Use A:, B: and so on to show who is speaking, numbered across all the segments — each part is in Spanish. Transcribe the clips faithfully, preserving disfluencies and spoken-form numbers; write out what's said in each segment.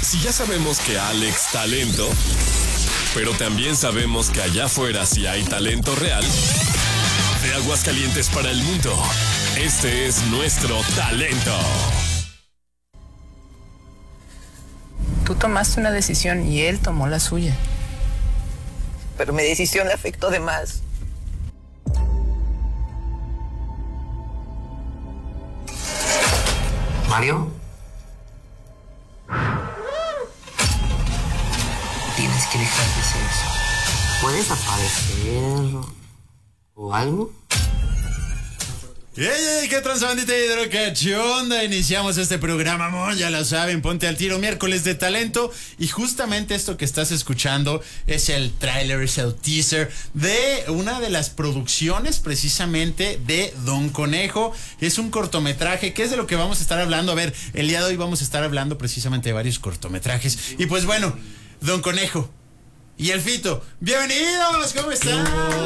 A: Si ya sabemos que Alex talento, pero también sabemos que allá afuera sí hay talento real. De Aguascalientes para el mundo, este es nuestro talento.
B: Tú tomaste una decisión y él tomó la suya.
C: Pero mi decisión le afectó de más.
D: Mario, tienes que dejar de hacer eso. ¿Puedes aparecer o algo?
E: ¡Ey, ey! ¿Qué transbandita de hidroca? ¿Qué onda? Iniciamos este programa, amor, ya lo saben, ponte al tiro, miércoles de talento. Y justamente esto que estás escuchando es el tráiler, es el teaser de una de las producciones precisamente de Don Conejo. Es un cortometraje, que es de lo que vamos a estar hablando. A ver, el día de hoy vamos a estar hablando precisamente de varios cortometrajes. Y pues bueno, Don Conejo y el Fito, ¡bienvenidos! ¿Cómo están?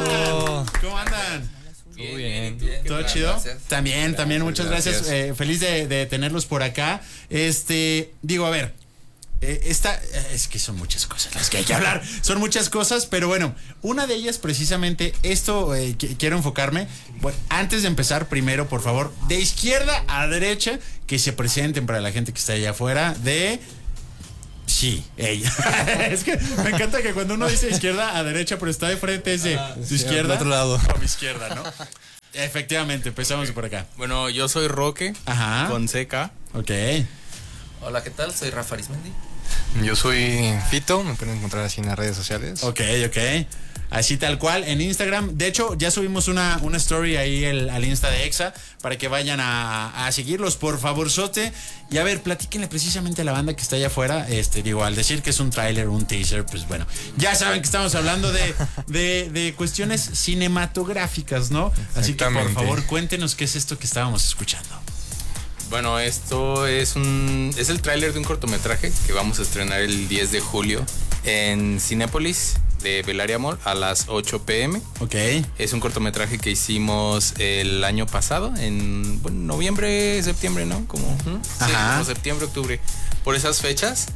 E: ¿Cómo andan?
F: Bien, bien, bien.
E: ¿Todo
F: bien,
E: chido?
F: Gracias.
E: También, gracias, también, muchas gracias. gracias. Eh, feliz de, de tenerlos por acá. Este, digo, a ver, eh, esta, es que son muchas cosas las que hay que hablar. Son muchas cosas, pero bueno, una de ellas precisamente, esto eh, que, quiero enfocarme. Bueno, antes de empezar, primero, por favor, de izquierda a derecha, que se presenten para la gente que está allá afuera, de... Sí, ella. Es que me encanta que cuando uno dice izquierda a derecha, pero está de frente, es de ah, su sí, izquierda
F: otro lado.
E: O mi izquierda, ¿no? Efectivamente, empezamos por acá.
F: Bueno, yo soy Roque,
E: Ajá.
F: con C K.
E: Ok.
G: Hola, ¿qué tal? Soy Rafa Arismendi.
H: Yo soy Fito, me pueden encontrar así en las redes sociales.
E: Ok, ok. Así tal cual, en Instagram. De hecho, ya subimos una, una story ahí el, al Insta de Exa para que vayan a, a seguirlos, por favor, sote. Y a ver, platíquenle precisamente a la banda que está allá afuera. Este, digo, al decir que es un tráiler, un teaser, pues bueno, ya saben que estamos hablando de, de, de cuestiones cinematográficas, ¿no? Así que por favor, cuéntenos qué es esto que estábamos escuchando.
F: Bueno, esto es un es el tráiler de un cortometraje que vamos a estrenar el diez de julio en Cinépolis de Belaria Mall a las ocho pm.
E: Ok.
F: Es un cortometraje que hicimos el año pasado, en bueno, noviembre, septiembre, ¿no? Como, uh-huh. sí, como septiembre, octubre, por esas fechas.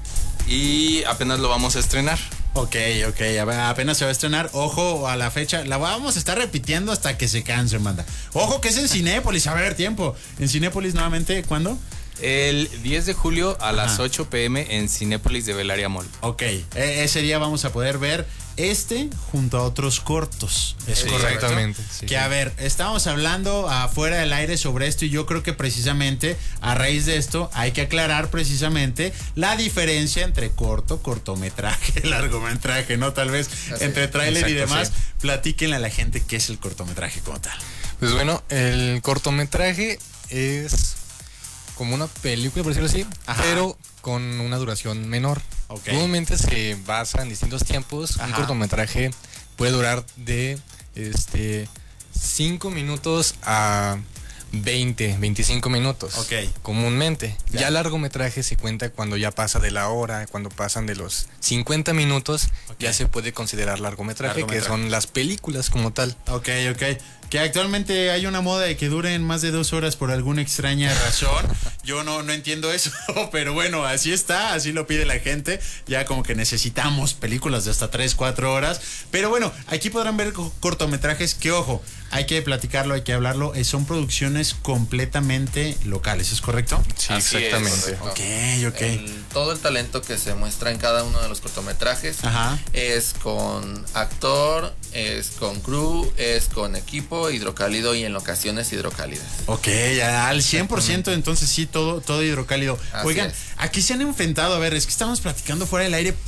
F: Y apenas lo vamos a estrenar.
E: Ok, ok, apenas se va a estrenar. Ojo a la fecha, la vamos a estar repitiendo hasta que se canse, manda. Ojo que es en Cinépolis, a ver, tiempo. En Cinépolis nuevamente, ¿cuándo?
F: El diez de julio a Ajá. las ocho pm en Cinépolis de Belaria Mall.
E: Ok, e- ese día vamos a poder ver este junto a otros cortos.
H: Es correctamente.
E: Sí, que sí. A ver, estábamos hablando afuera del aire sobre esto y yo creo que precisamente a raíz de esto hay que aclarar precisamente la diferencia entre corto, cortometraje, largometraje, ¿no? Tal vez Así entre tráiler y demás. Sí. Platíquenle a la gente qué es el cortometraje como tal.
H: Pues bueno, el cortometraje es como una película, por decirlo así, Ajá. pero con una duración menor. Okay. Normalmente se basa en distintos tiempos. Ajá. Un cortometraje puede durar de este cinco minutos a veinte, veinticinco minutos.
E: Okay.
H: Comúnmente. Ya. ya largometraje se cuenta cuando ya pasa de la hora, cuando pasan de los cincuenta minutos, okay. ya se puede considerar largometraje, largometraje, que son las películas como tal.
E: Ok, ok. Que actualmente hay una moda de que duren más de dos horas por alguna extraña razón. Yo no, no entiendo eso, pero bueno, así está, así lo pide la gente. Ya como que necesitamos películas de hasta tres, cuatro horas. Pero bueno, aquí podrán ver cortometrajes que, ojo, hay que platicarlo, hay que hablarlo. Son producciones completamente locales, ¿es correcto?
H: Sí,
G: así
H: exactamente.
G: Es,
E: ok, ok.
G: El, todo el talento que se muestra en cada uno de los cortometrajes
E: Ajá.
G: es con actor, es con crew, es con equipo hidrocálido y en ocasiones hidrocálidas.
E: Ok, al cien por ciento entonces sí, todo, todo hidrocálido. Así Oigan, es. Aquí se han enfrentado, a ver, es que estamos platicando fuera del aire.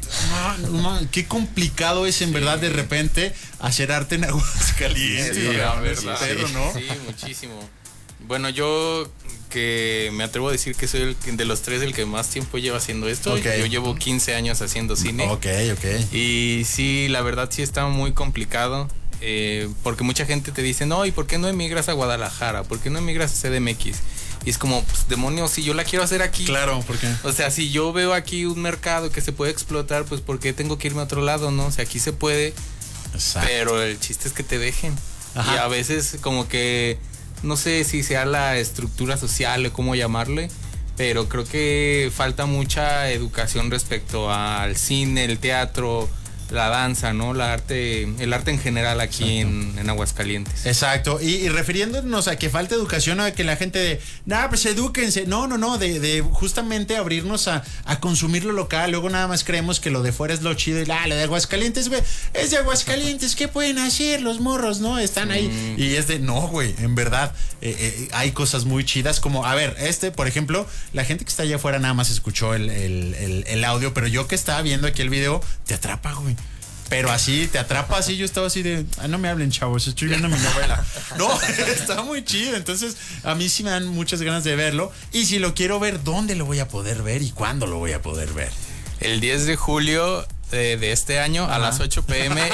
E: Man, man, qué complicado es en sí. verdad de repente hacer arte en Aguascalientes.
F: Sí,
E: la
F: verdad,
E: perro,
F: sí.
E: ¿no?
F: Sí, muchísimo. Bueno, yo que me atrevo a decir que soy el de los tres el que más tiempo lleva haciendo esto. Okay. Yo llevo quince años haciendo cine.
E: Ok, ok.
F: Y sí, la verdad sí está muy complicado. Eh, porque mucha gente te dice, no, ¿y por qué no emigras a Guadalajara? ¿Por qué no emigras a C D M X? Y es como, pues, demonios, si yo la quiero hacer aquí.
E: Claro, ¿por qué?
F: O sea, si yo veo aquí un mercado que se puede explotar, pues ¿por qué tengo que irme a otro lado, no? O sea, aquí se puede. Exacto. Pero el chiste es que te dejen. Ajá. Y a veces como que, no sé si sea la estructura social o cómo llamarle, pero creo que falta mucha educación respecto al cine, el teatro, la danza, ¿no? La arte, el arte en general aquí en, en Aguascalientes.
E: Exacto. Y, y refiriéndonos a que falta educación, a que la gente de, nah, pues edúquense. No, no, no, de, de justamente abrirnos a, a consumir lo local. Luego nada más creemos que lo de fuera es lo chido. Y ah, lo de Aguascalientes, güey, es de Aguascalientes. ¿Qué pueden hacer los morros, no? Están ahí. Mm. Y es de, no, güey, en verdad, eh, eh, hay cosas muy chidas. Como, a ver, este, por ejemplo, la gente que está allá afuera nada más escuchó el, el, el, el audio, pero yo que estaba viendo aquí el video, te atrapa, güey. Pero así, te atrapa así, yo estaba así de, ah, no me hablen, chavos, estoy viendo mi novela. No, está muy chido, entonces a mí sí me dan muchas ganas de verlo. Y si lo quiero ver, ¿dónde lo voy a poder ver y cuándo lo voy a poder ver?
F: El diez de julio de, de este año, ajá, a las ocho pm.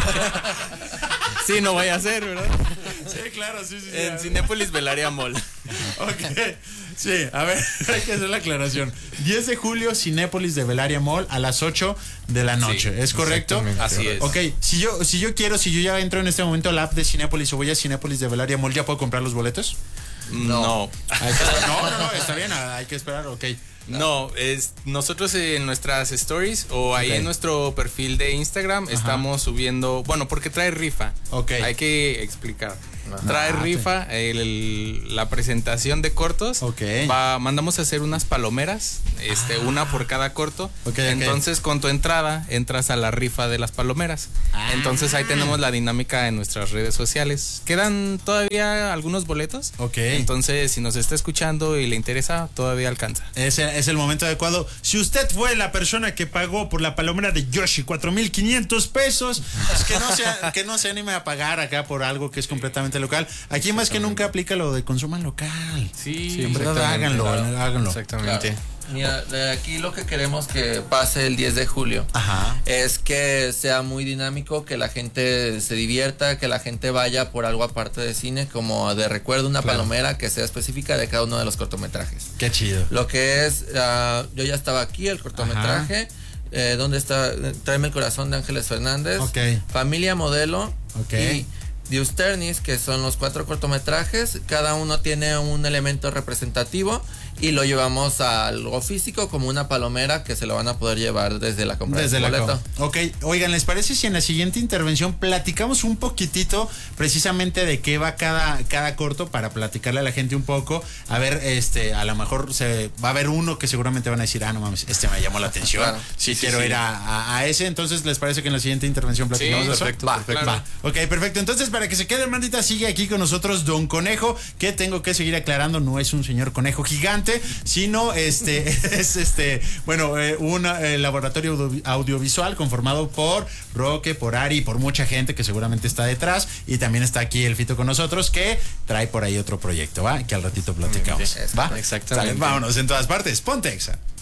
F: Sí, no vaya a ser, ¿verdad?
E: Sí, claro, sí, sí.
F: En Cinépolis Velaria Mall.
E: Ok, sí, a ver, hay que hacer la aclaración. diez de julio, Cinépolis de Velaria Mall a las ocho de la noche, sí, ¿es correcto?
F: Así es.
E: Ok, si yo, si yo quiero, si yo ya entro en este momento al app de Cinépolis o voy a Cinépolis de Velaria Mall, ¿ya puedo comprar los boletos?
F: No. No,
E: no, no, no, está bien, hay que esperar, ok.
F: No, es nosotros en nuestras stories o ahí okay. en nuestro perfil de Instagram, ajá, estamos subiendo, bueno, porque trae rifa.
E: Okay.
F: Hay que explicar. Ajá. Trae rifa el, el, la presentación de cortos.
E: Okay.
F: Va, mandamos a hacer unas palomeras, este, ah. una por cada corto.
E: Okay,
F: Entonces, okay. con tu entrada entras a la rifa de las palomeras. Ah. Entonces ahí tenemos la dinámica en nuestras redes sociales. Quedan todavía algunos boletos.
E: Okay.
F: Entonces, si nos está escuchando y le interesa, todavía alcanza.
E: Ese es el momento adecuado. Si usted fue la persona que pagó por la palomera de Yoshi cuatro mil quinientos pesos, pues que no, sea, que no se anime a pagar acá por algo que es completamente local. Aquí más que nunca aplica lo de consuman local.
F: Sí,
E: sí, en verdad, háganlo,
F: claro.
E: háganlo.
F: Exactamente.
G: Claro. Mira, de aquí lo que queremos que pase el diez de julio,
E: ajá,
G: es que sea muy dinámico, que la gente se divierta, que la gente vaya por algo aparte de cine, como de recuerdo, una claro. palomera que sea específica de cada uno de los cortometrajes.
E: Qué chido.
G: Lo que es, uh, yo ya estaba aquí, el cortometraje, eh, ¿dónde está? Tráeme el corazón de Ángeles Fernández,
E: okay.
G: Familia Modelo,
E: okay.
G: y Diusternis, que son los cuatro cortometrajes. Cada uno tiene un elemento representativo y lo llevamos a algo físico como una palomera que se lo van a poder llevar desde la compra
E: desde
G: del boleto.
E: La ok, oigan, ¿les parece si en la siguiente intervención platicamos un poquitito precisamente de qué va cada, cada corto para platicarle a la gente un poco? A ver, este, a lo mejor se va a haber uno que seguramente van a decir, ah, no mames, este me llamó la atención. Claro. Sí, sí, quiero sí. ir a, a, a ese. Entonces, ¿les parece que en la siguiente intervención platicamos
F: sí,
E: de eso?
F: Perfecto,
E: va,
F: perfecto.
E: Va. Ok, perfecto. Entonces, para que se quede, hermanita, sigue aquí con nosotros Don Conejo, que tengo que seguir aclarando, no es un señor conejo gigante, sino este es este, bueno, eh, un eh, laboratorio audio, audiovisual conformado por Roque, por Ari, por mucha gente que seguramente está detrás, y también está aquí el Fito con nosotros, que trae por ahí otro proyecto, ¿va? Que al ratito platicamos, ¿va?
F: Exactamente.
E: Sale, vámonos en todas partes, ponte Exa.